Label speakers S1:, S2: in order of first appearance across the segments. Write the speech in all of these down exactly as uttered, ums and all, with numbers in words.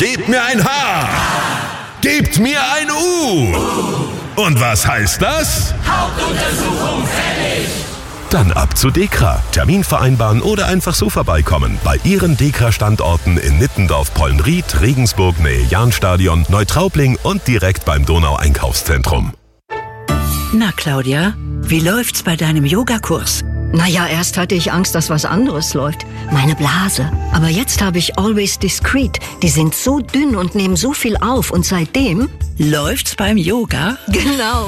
S1: Gebt mir ein H. Gebt mir ein U. Und was heißt das?
S2: Hauptuntersuchung fällig.
S1: Dann ab zu DEKRA. Termin vereinbaren oder einfach so vorbeikommen. Bei Ihren DEKRA-Standorten in Nittendorf, Pollenried, Regensburg, Nähe Jahnstadion, Neutraubling und direkt beim Donau-Einkaufszentrum.
S3: Na, Claudia, wie läuft's bei deinem Yogakurs?
S4: Naja, erst hatte ich Angst, dass was anderes läuft. Meine Blase. Aber jetzt habe ich Always Discreet. Die sind so dünn und nehmen so viel auf. Und seitdem...
S3: Läuft's beim Yoga?
S4: Genau.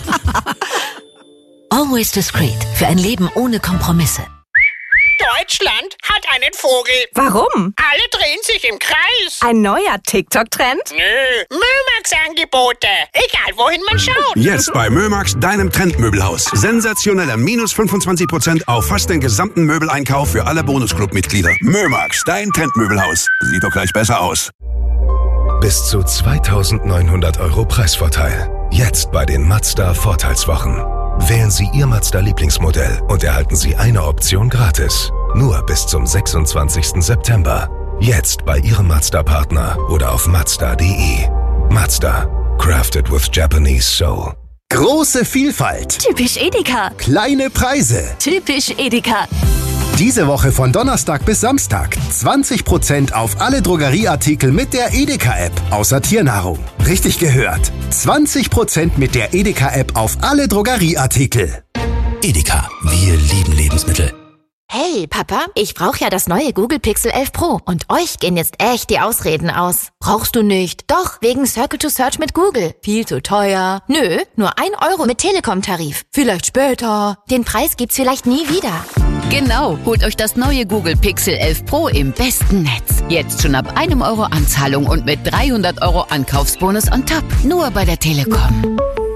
S5: Always Discreet. Für ein Leben ohne Kompromisse.
S6: Deutschland hat einen Vogel.
S7: Warum?
S6: Alle drehen sich im Kreis.
S7: Ein neuer TikTok-Trend?
S6: Nö, Mömax-Angebote. Egal, wohin man schaut.
S8: Jetzt bei Mömax, deinem Trendmöbelhaus. Sensationelle minus fünfundzwanzig Prozent auf fast den gesamten Möbeleinkauf für alle Bonusclub-Mitglieder. Mömax, dein Trendmöbelhaus. Sieht doch gleich besser aus.
S9: Bis zu zweitausendneunhundert Euro Preisvorteil. Jetzt bei den Mazda Vorteilswochen. Wählen Sie Ihr Mazda-Lieblingsmodell und erhalten Sie eine Option gratis. Nur bis zum sechsundzwanzigsten September. Jetzt bei Ihrem Mazda-Partner oder auf mazda punkt de. Mazda. Crafted with Japanese soul.
S10: Große Vielfalt.
S7: Typisch Edeka.
S10: Kleine Preise.
S7: Typisch Edeka.
S10: Diese Woche von Donnerstag bis Samstag zwanzig Prozent auf alle Drogerieartikel mit der Edeka-App, außer Tiernahrung. Richtig gehört. zwanzig Prozent mit der Edeka-App auf alle Drogerieartikel.
S11: Edeka, wir lieben Lebensmittel.
S12: Hey, Papa, ich brauche ja das neue Google Pixel elf Pro und euch gehen jetzt echt die Ausreden aus. Brauchst du nicht? Doch, wegen Circle to Search mit Google. Viel zu teuer. Nö, nur ein Euro mit Telekom-Tarif. Vielleicht später. Den Preis gibt's vielleicht nie wieder.
S13: Genau, holt euch das neue Google Pixel elf Pro im besten Netz. Jetzt schon ab einem Euro Anzahlung und mit dreihundert Euro Ankaufsbonus on top. Nur bei der Telekom.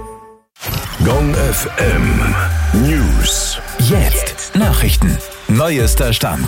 S1: Gong F M News.
S11: Jetzt Nachrichten. Neuester Stand.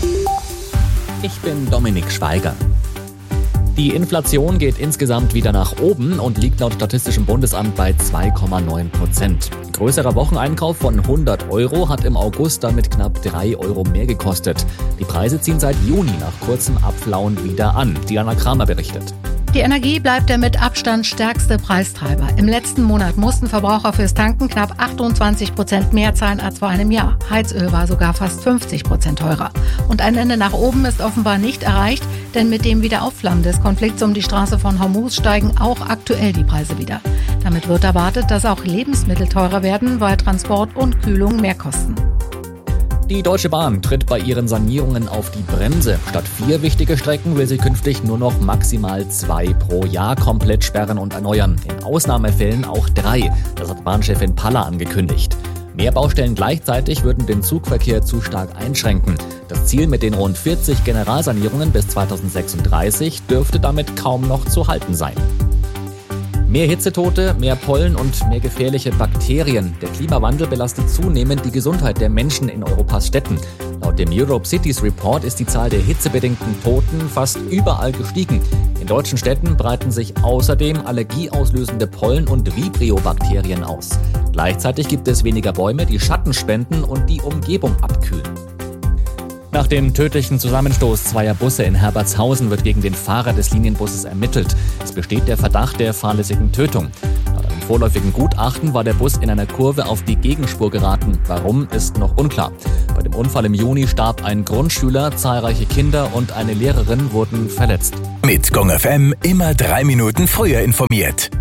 S14: Ich bin Dominik Schweiger. Die Inflation geht insgesamt wieder nach oben und liegt laut Statistischem Bundesamt bei zwei Komma neun Prozent. Ein größerer Wocheneinkauf von hundert Euro hat im August damit knapp drei Euro mehr gekostet. Die Preise ziehen seit Juni nach kurzem Abflauen wieder an. Diana Kramer berichtet.
S15: Die Energie bleibt der mit Abstand stärkste Preistreiber. Im letzten Monat mussten Verbraucher fürs Tanken knapp achtundzwanzig Prozent mehr zahlen als vor einem Jahr. Heizöl war sogar fast fünfzig Prozent teurer. Und ein Ende nach oben ist offenbar nicht erreicht, denn mit dem Wiederaufflammen des Konflikts um die Straße von Hormuz steigen auch aktuell die Preise wieder. Damit wird erwartet, dass auch Lebensmittel teurer werden, weil Transport und Kühlung mehr kosten.
S14: Die Deutsche Bahn tritt bei ihren Sanierungen auf die Bremse. Statt vier wichtige Strecken will sie künftig nur noch maximal zwei pro Jahr komplett sperren und erneuern. In Ausnahmefällen auch drei. Das hat Bahnchefin Paller angekündigt. Mehr Baustellen gleichzeitig würden den Zugverkehr zu stark einschränken. Das Ziel mit den rund vierzig Generalsanierungen bis zweitausendsechsunddreißig dürfte damit kaum noch zu halten sein. Mehr Hitzetote, mehr Pollen und mehr gefährliche Bakterien. Der Klimawandel belastet zunehmend die Gesundheit der Menschen in Europas Städten. Laut dem Europe Cities Report ist die Zahl der hitzebedingten Toten fast überall gestiegen. In deutschen Städten breiten sich außerdem allergieauslösende Pollen- und Vibrio-Bakterien aus. Gleichzeitig gibt es weniger Bäume, die Schatten spenden und die Umgebung abkühlen. Nach dem tödlichen Zusammenstoß zweier Busse in Herbertshausen wird gegen den Fahrer des Linienbusses ermittelt. Es besteht der Verdacht der fahrlässigen Tötung. Nach einem vorläufigen Gutachten war der Bus in einer Kurve auf die Gegenspur geraten. Warum, ist noch unklar. Bei dem Unfall im Juni starb ein Grundschüler, zahlreiche Kinder und eine Lehrerin wurden verletzt.
S11: Mit Gong F M immer drei Minuten früher informiert.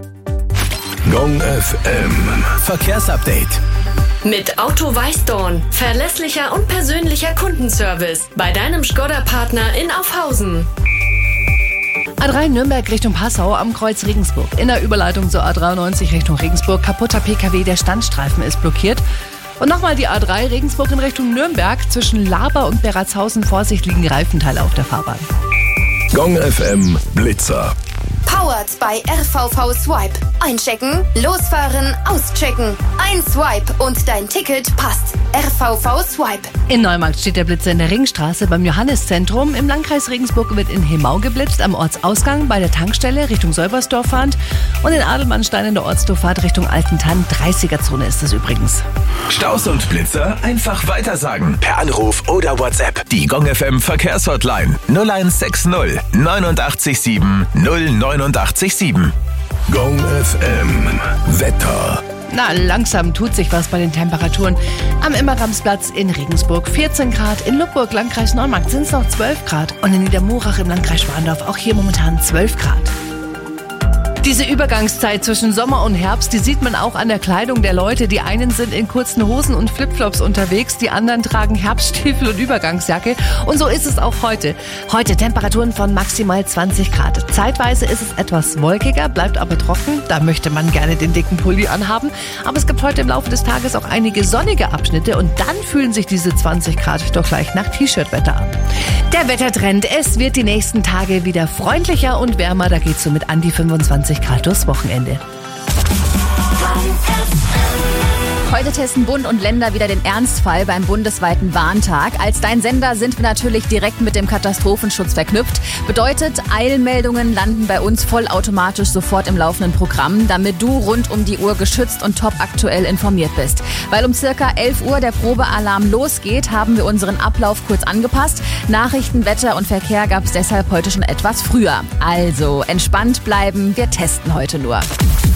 S1: Gong F M
S11: Verkehrsupdate.
S16: Mit Auto Weißdorn. Verlässlicher und persönlicher Kundenservice. Bei deinem Škoda-Partner in Aufhausen.
S17: A drei Nürnberg Richtung Passau am Kreuz Regensburg. In der Überleitung zur A dreiundneunzig Richtung Regensburg. Kaputter P K W, der Standstreifen ist blockiert. Und nochmal die A drei Regensburg in Richtung Nürnberg. Zwischen Laber und Beratshausen Vorsicht liegen Reifenteile auf der Fahrbahn.
S1: Gong F M Blitzer.
S12: Powered by R V V Swipe. Einchecken, losfahren, auschecken. Ein Swipe und dein Ticket passt. R V V Swipe.
S17: In Neumarkt steht der Blitzer in der Ringstraße beim Johanneszentrum. Im Landkreis Regensburg wird in Hemau geblitzt, am Ortsausgang bei der Tankstelle Richtung Säubersdorf fahrend. Und in Adelmannstein in der Ortsdurchfahrt Richtung Altentann. dreißiger-Zone ist das übrigens.
S11: Staus und Blitzer einfach weitersagen. Per Anruf oder WhatsApp. Die Gong F M Verkehrshotline null eins sechs null neunundachtzig sieben null neunundachtzig sieben.
S9: Gong F M Wetter.
S17: Na, langsam tut sich was bei den Temperaturen. Am Immerramsplatz in Regensburg vierzehn Grad, in Lubburg, Landkreis Neumarkt sind es noch zwölf Grad und in Niedermurach im Landkreis Schwandorf auch hier momentan zwölf Grad. Diese Übergangszeit zwischen Sommer und Herbst, die sieht man auch an der Kleidung der Leute. Die einen sind in kurzen Hosen und Flipflops unterwegs, die anderen tragen Herbststiefel und Übergangsjacke. Und so ist es auch heute. Heute Temperaturen von maximal zwanzig Grad. Zeitweise ist es etwas wolkiger, bleibt aber trocken. Da möchte man gerne den dicken Pulli anhaben. Aber es gibt heute im Laufe des Tages auch einige sonnige Abschnitte und dann fühlen sich diese zwanzig Grad doch gleich nach T-Shirt-Wetter an. Der Wettertrend, es wird die nächsten Tage wieder freundlicher und wärmer. Da geht's so mit an die fünfundzwanzig Grad durchs Wochenende.
S18: Heute testen Bund und Länder wieder den Ernstfall beim bundesweiten Warntag. Als dein Sender sind wir natürlich direkt mit dem Katastrophenschutz verknüpft. Bedeutet, Eilmeldungen landen bei uns vollautomatisch sofort im laufenden Programm, damit du rund um die Uhr geschützt und top aktuell informiert bist. Weil um circa elf Uhr der Probealarm losgeht, haben wir unseren Ablauf kurz angepasst. Nachrichten, Wetter und Verkehr gab es deshalb heute schon etwas früher. Also entspannt bleiben, wir testen heute nur.